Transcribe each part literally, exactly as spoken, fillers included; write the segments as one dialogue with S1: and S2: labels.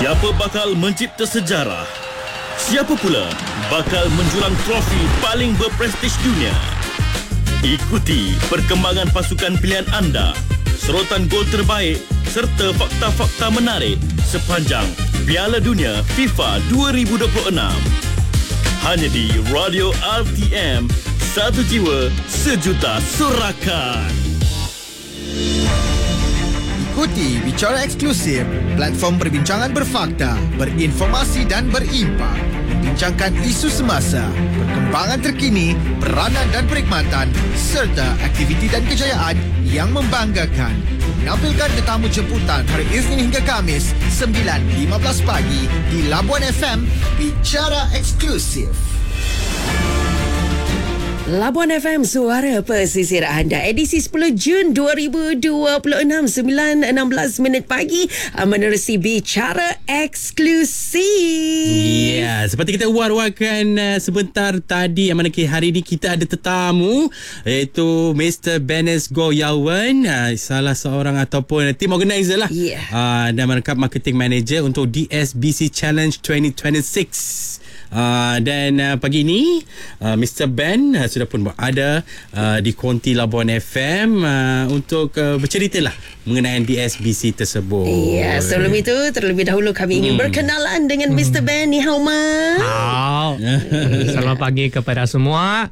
S1: Siapa bakal mencipta sejarah? Siapa pula bakal menjulang trofi paling berprestij dunia? Ikuti perkembangan pasukan pilihan anda, serotan gol terbaik serta fakta-fakta menarik sepanjang Piala Dunia FIFA dua ribu dua puluh enam. Hanya di Radio R T M, satu jiwa, sejuta sorakan.
S2: Ikuti Bicara Eksklusif, platform perbincangan berfakta, berinformasi dan berimpak. Membincangkan isu semasa, perkembangan terkini, peranan dan perkhidmatan serta aktiviti dan kejayaan yang membanggakan. Menampilkan tetamu jemputan hari Isnin hingga Khamis sembilan lima belas pagi di Labuan F M. Bicara Eksklusif.
S3: Labuan F M, suara pesisir anda. Edisi sepuluh Jun dua ribu dua puluh enam, sembilan enam belas minit pagi, menerusi Bicara Eksklusif.
S4: Ya, yeah, seperti kita war-warkan uh, sebentar tadi, yang mana hari ini kita ada tetamu, iaitu Mister Benes Goyawan, uh, salah seorang ataupun team organizer lah,
S3: yeah.
S4: uh, dan merangkap marketing manager untuk D S B C Challenge dua ribu dua puluh enam. Uh, dan uh, pagi ini uh, Mister Ben uh, sudah pun berada uh, di Konti Labuan F M uh, untuk uh, berceritalah mengenai D S B C tersebut.
S3: Ya, sebelum itu terlebih dahulu kami ingin hmm. berkenalan dengan hmm. Mister Ben. Ni hao ma.
S5: Hao. Selamat pagi kepada semua.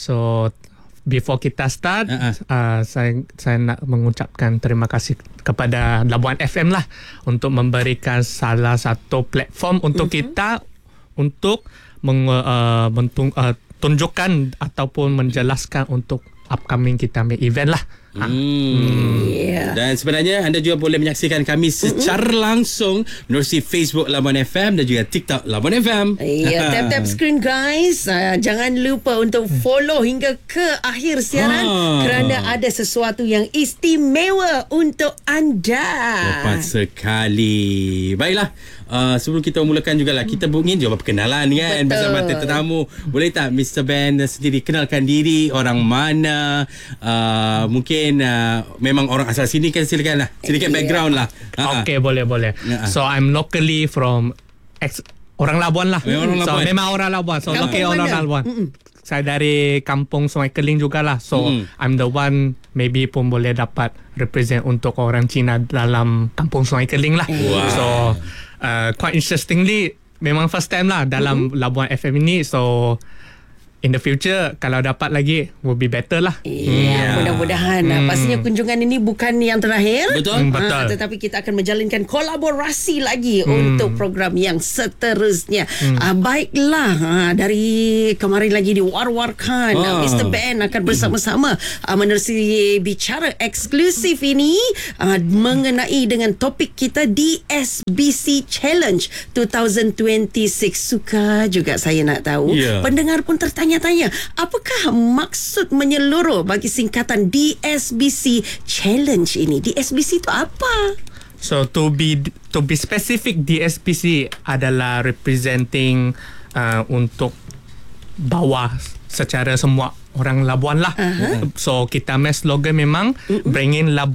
S5: So before kita start, uh-uh. uh, saya saya nak mengucapkan terima kasih kepada Labuan F M lah untuk memberikan salah satu platform untuk uh-huh. kita untuk meng, uh, mentung, uh, tunjukkan ataupun menjelaskan untuk upcoming kita punya event lah.
S4: Hmm. Hmm. Yeah. Dan sebenarnya anda juga boleh menyaksikan kami secara mm-hmm. langsung menerusi Facebook Labuan F M dan juga TikTok Labuan F M.
S3: Ya, yeah, tap-tap screen guys. Uh, jangan lupa untuk follow hingga ke akhir siaran ah. kerana ada sesuatu yang istimewa untuk anda.
S4: Tepat sekali. Baiklah. Uh, sebelum kita memulakan jugalah, kita ingin juga perkenalan kan. Betul. Bersama tetamu. Boleh tak Mister Ben sendiri kenalkan diri, orang mana, uh, mungkin uh, memang orang asal sini kan, silakan lah, sedikit yeah. background lah.
S5: Okay, boleh boleh. Uh-huh. So I'm locally from ex- orang Labuan lah. Memang orang so Labuan. memang orang Labuan. So
S3: Kampung
S5: okay, orang Labuan. Mm-mm. Saya dari kampung Sungai Keling jugalah. So mm. I'm the one maybe pun boleh dapat represent untuk orang Cina dalam kampung Sungai Keling lah. Wow. So Uh, quite interestingly, memang first time lah dalam mm-hmm. Labuan F M ini. So in the future, kalau dapat lagi, will be better lah.
S3: Ya, yeah, mudah-mudahan. Hmm. Pastinya kunjungan ini bukan yang terakhir.
S4: Betul.
S5: Hmm, betul.
S3: Ha, tetapi kita akan menjalinkan kolaborasi lagi hmm. untuk program yang seterusnya. Hmm. Ha, baiklah, ha, dari kemarin lagi diwar-warkan, oh. Mister Ben akan bersama-sama ha, menerusi Bicara Eksklusif ini ha, mengenai dengan topik kita D S B C Challenge dua ribu dua puluh enam. Suka juga saya nak tahu. Yeah. Pendengar pun tertanya tanya, apakah maksud menyeluruh bagi singkatan D S B C Challenge ini? D S B C itu apa?
S5: So to be to be specific, D S B C adalah representing uh, untuk bawah secara semua orang Labuan lah. Uh-huh. So kita punya slogan memang mm-hmm. bring in Labuan